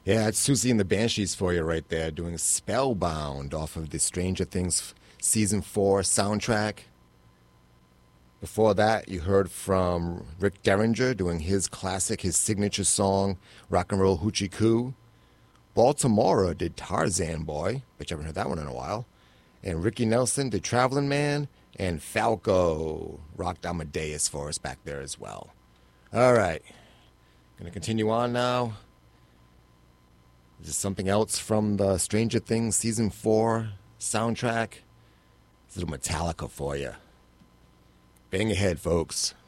Yeah, it's Susie and the Banshees for you right there, doing Spellbound off of the Stranger Things Season 4 soundtrack. Before that, you heard from Rick Derringer doing his classic, his signature song, Rock and Roll Hoochie Coo. Baltimora did Tarzan Boy, but you haven't heard that one in a while. And Ricky Nelson did Traveling Man, and Falco rocked Amadeus for us back there as well. All right, going to continue on now. This is something else from the Stranger Things Season 4 soundtrack. It's a little Metallica for you. Bang ahead, folks.